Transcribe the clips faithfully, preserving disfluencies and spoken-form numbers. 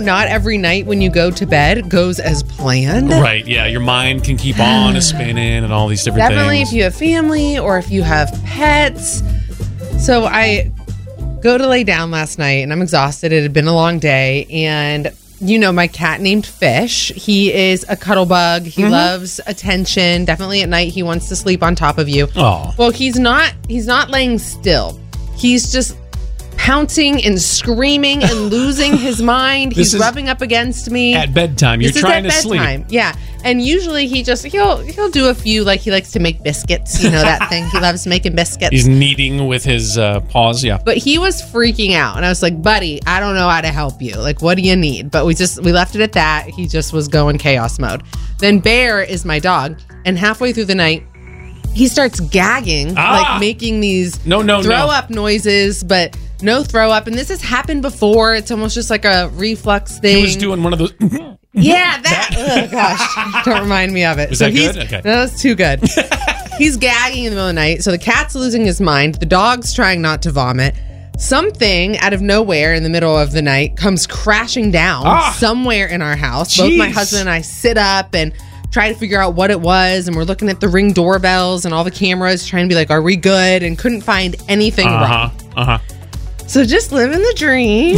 not every night when you go to bed goes as planned. Right, yeah. Your mind can keep on spinning and all these different Definitely things. if you have family or if you have pets. So I go to lay down last night and I'm exhausted. It had been a long day. And, you know, my cat named Fish, he is a cuddle bug. He mm-hmm. loves attention. Definitely at night he wants to sleep on top of you. Oh. Well, he's not, he's not laying still. He's just pouncing and screaming and losing his mind. He's rubbing up against me at bedtime. You're this trying is at to bedtime. sleep. Yeah, and usually he just he'll he'll do a few, like he likes to make biscuits. You know that thing. He loves making biscuits. He's kneading with his uh, paws. Yeah, but he was freaking out, and I was like, "Buddy, I don't know how to help you. Like, what do you need?" But we just we left it at that. He just was going chaos mode. Then Bear is my dog, and halfway through the night, he starts gagging, ah! like making these no no throw no. up noises, but. No throw up, and this has happened before. It's almost just like a reflux thing. He was doing one of those. Yeah, that. Oh gosh, don't remind me of it. Was so that he's, good? Okay, that was too good. He's gagging in the middle of the night. So the cat's losing his mind. The dog's trying not to vomit. Something out of nowhere in the middle of the night comes crashing down ah, somewhere in our house. Geez. Both my husband and I sit up and try to figure out what it was, and we're looking at the Ring doorbells and all the cameras, trying to be like, "Are we good?" And couldn't find anything uh-huh, wrong. Uh huh. So just living the dream.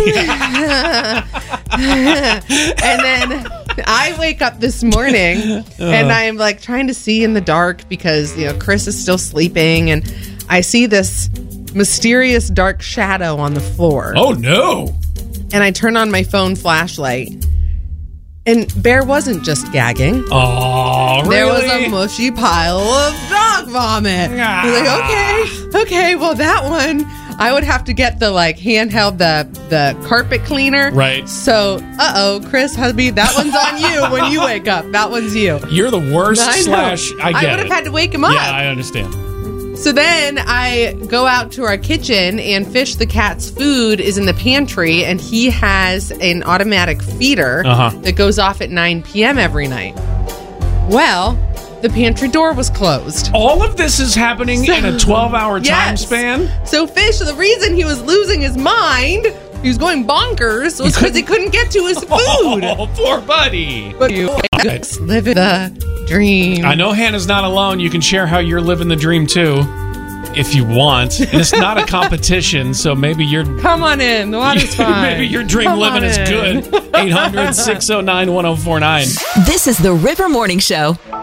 And then I wake up this morning and I'm like trying to see in the dark because, you know, Chris is still sleeping, and I see this mysterious dark shadow on the floor. Oh no. And I turn on my phone flashlight, and Bear wasn't just gagging. Oh, really? There was a mushy pile of dog vomit. Ah. I was like, okay, okay, well that one I would have to get the like handheld the the carpet cleaner. Right. So, uh-oh, Chris, hubby, that one's on you when you wake up. That one's you. You're the worst I slash I get I would have it. had to wake him up. Yeah, I understand. So then I go out to our kitchen, and Fish, the cat's food, is in the pantry, and he has an automatic feeder uh-huh. that goes off at nine p.m. every night. Well, the pantry door was closed. All of this is happening so, in a twelve-hour time yes. span? So Fish, the reason he was losing his mind, he was going bonkers, was because he couldn't get to his food. Oh, poor buddy. But you just live the dream. I know Hannah's not alone. You can share how you're living the dream, too, if you want. And it's not a competition, so maybe you're... Come on in. The water's fine. Maybe your dream Come living is good. eight hundred, six oh nine, one oh four nine. This is the River Morning Show.